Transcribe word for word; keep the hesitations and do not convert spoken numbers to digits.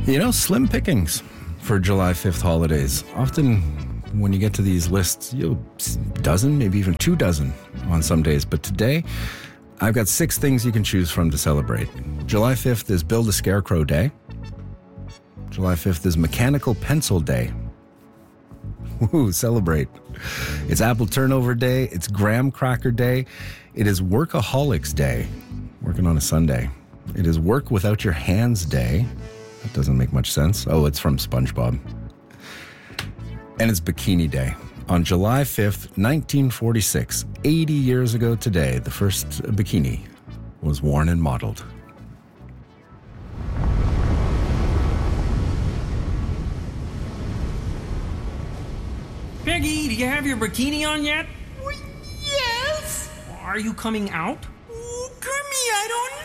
You know, slim pickings for July fifth holidays. Often when you get to these lists, you know, dozen, maybe even two dozen on some days. But today, I've got six things you can choose from to celebrate. July fifth is Build a Scarecrow Day. July fifth is Mechanical Pencil Day. Woo, celebrate. It's Apple Turnover Day. It's Graham Cracker Day. It is Workaholics Day. Working on a Sunday. It is Work Without Your Hands Day. That doesn't make much sense. Oh, it's from SpongeBob. And it's Bikini Day. On July fifth, nineteen forty-six, eighty years ago today, the first bikini was worn and modeled. Peggy, do you have your bikini on yet? Well, yes. Are you coming out? Oh, Kermie, I don't